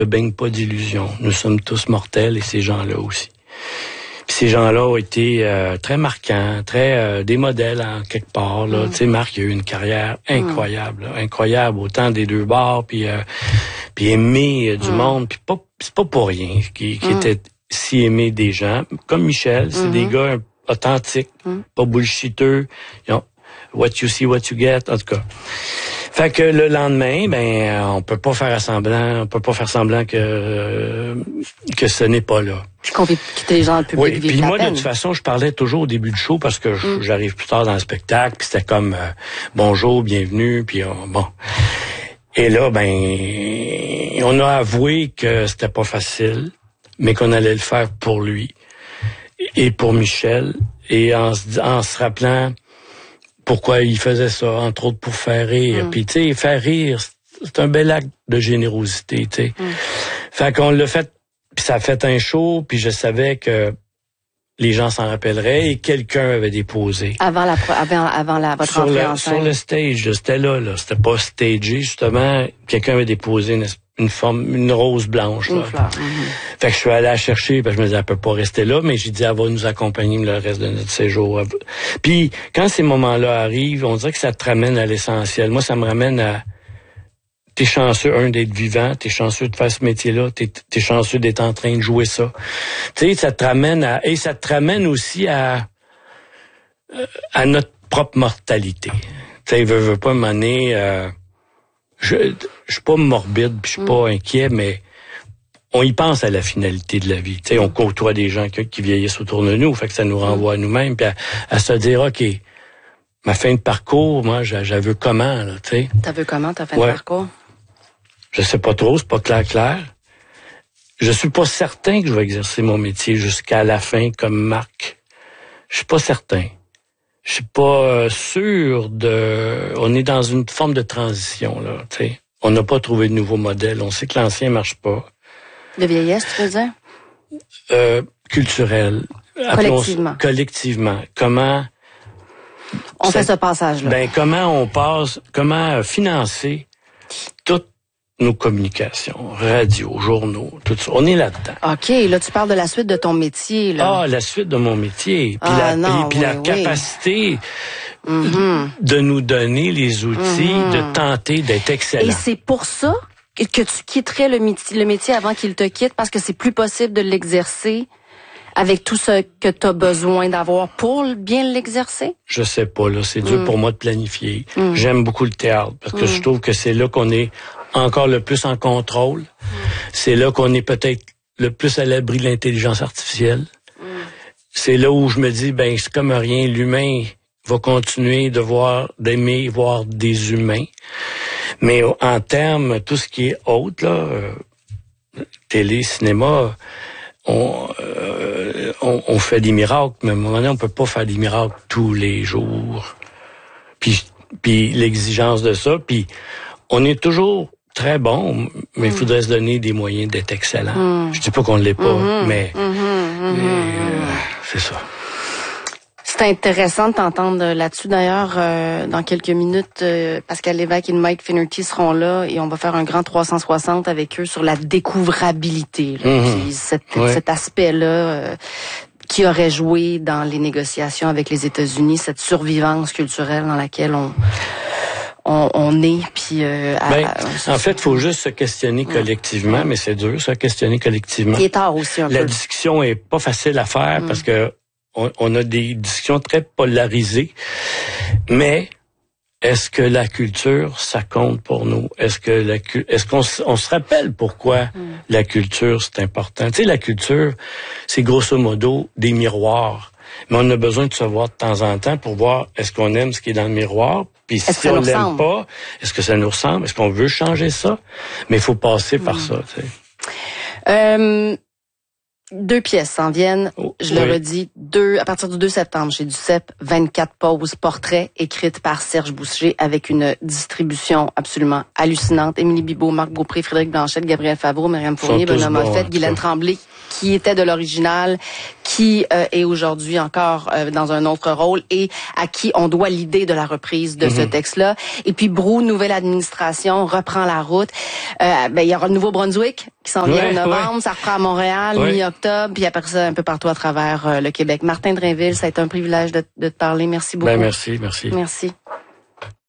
ne baigne pas d'illusions. Nous sommes tous mortels et ces gens-là aussi. Puis ces gens-là ont été très marquants, très des modèles en quelque part. Là. Tu sais, Marc il a eu une carrière incroyable, là, incroyable, autant des deux bords, puis aimé du monde. Puis c'est pas pour rien qu'il était si aimé des gens. Comme Michel, c'est des gars authentiques, pas bullshiteux. What you see, what you get, en tout cas. Fait que le lendemain, on peut pas faire semblant que ce n'est pas là. Puis qu'on veut quitter les gens dans le public. Oui, puis moi, de toute façon, je parlais toujours au début du show parce que j'arrive plus tard dans le spectacle, puis c'était comme bonjour, bienvenue, puis bon. Et là, on a avoué que c'était pas facile, mais qu'on allait le faire pour lui et pour Michel, et en se rappelant pourquoi il faisait ça, entre autres pour faire rire. Puis tu sais, faire rire, c'est un bel acte de générosité, tu sais. Fait qu'on l'a fait, puis ça a fait un show, puis je savais que les gens s'en rappelleraient et quelqu'un avait déposé. Avant votre entrée en scène. Sur le stage, c'était là. C'était pas stagé, justement. Quelqu'un avait déposé une rose blanche. Une là. fleur. Fait que je suis allé la chercher, parce que je me disais, elle peut pas rester là, mais j'ai dit, elle va nous accompagner le reste de notre séjour. Puis, quand ces moments-là arrivent, on dirait que ça te ramène à l'essentiel. Moi, ça me ramène à... T'es chanceux, d'être vivant, t'es chanceux de faire ce métier-là, t'es chanceux d'être en train de jouer ça. Tu sais, ça te ramène à... Et ça te ramène aussi à notre propre mortalité. Tu sais, veux pas m'amener... Je suis pas morbide, puis je suis pas inquiet, mais on y pense à la finalité de la vie. Tu sais, on côtoie des gens qui vieillissent autour de nous, fait que ça nous renvoie à nous-mêmes, puis à se dire, OK, ma fin de parcours, moi, j'avais comment, là, tu sais. T'as vu comment, ta fin de parcours? Je sais pas trop, c'est pas clair. Je suis pas certain que je vais exercer mon métier jusqu'à la fin comme Marc. Je suis pas certain. Je suis pas sûr on est dans une forme de transition, là, tu sais. On n'a pas trouvé de nouveau modèle. On sait que l'ancien marche pas. De vieillesse, tu veux dire? Culturel. Collectivement. Comment... On fait ce passage-là. Comment financer toutes nos communications, radio, journaux, tout ça. On est là-dedans. OK, là, tu parles de la suite de ton métier, là. Ah, la suite de mon métier. Puis la capacité de nous donner les outils, de tenter d'être excellent. Et c'est pour ça que tu quitterais le métier avant qu'il te quitte, parce que c'est plus possible de l'exercer avec tout ce que tu as besoin d'avoir pour bien l'exercer? Je sais pas, là. C'est dur pour moi de planifier. J'aime beaucoup le théâtre parce que je trouve que c'est là qu'on est encore le plus en contrôle. C'est là qu'on est peut-être le plus à l'abri de l'intelligence artificielle. C'est là où je me dis, c'est comme rien, l'humain va continuer d'aimer voir des humains. Mais en termes, tout ce qui est autre, là, télé, cinéma, on fait des miracles, mais à un moment donné, on peut pas faire des miracles tous les jours. Puis l'exigence de ça, puis on est toujours très bon, mais il faudrait se donner des moyens d'être excellent. Je dis pas qu'on l'est pas, mais c'est ça. C'est intéressant de t'entendre là-dessus. D'ailleurs, dans quelques minutes, Pascal Lévesque et Mike Finnerty seront là et on va faire un grand 360 avec eux sur la découvrabilité. Puis cet aspect-là qui aurait joué dans les négociations avec les États-Unis, cette survivance culturelle dans laquelle on est. Puis en fait, il faut juste se questionner collectivement, mais c'est dur, se questionner collectivement. Il est tard aussi un peu. La discussion est pas facile à faire parce que on a des discussions très polarisées, mais est-ce que la culture, ça compte pour nous? Est-ce qu'on se rappelle pourquoi la culture, c'est important? Tu sais, la culture, c'est grosso modo des miroirs. Mais on a besoin de se voir de temps en temps pour voir est-ce qu'on aime ce qui est dans le miroir, puis si on l'aime pas, est-ce que ça nous ressemble? Est-ce qu'on veut changer ça? Mais il faut passer par ça, tu sais. 2 pièces s'en viennent, je le redis, à partir du 2 septembre, chez Duceppe, 24 pauses, portraits, écrites par Serge Boucher, avec une distribution absolument hallucinante. Émilie Bibeau, Marc Beaupré, Frédéric Blanchette, Gabriel Favreau, Myriam Fournier, Benoît Moffett, Guylaine Tremblay, qui était de l'original, qui est aujourd'hui encore dans un autre rôle et à qui on doit l'idée de la reprise de ce texte-là. Et puis Brou, nouvelle administration, reprend la route. Il y aura le Nouveau-Brunswick, qui s'en vient en novembre. Ça reprend à Montréal, mi-octobre, puis après ça, un peu partout à travers le Québec. Martin Drainville, ça a été un privilège de te parler. Merci beaucoup. Ben, merci. Merci.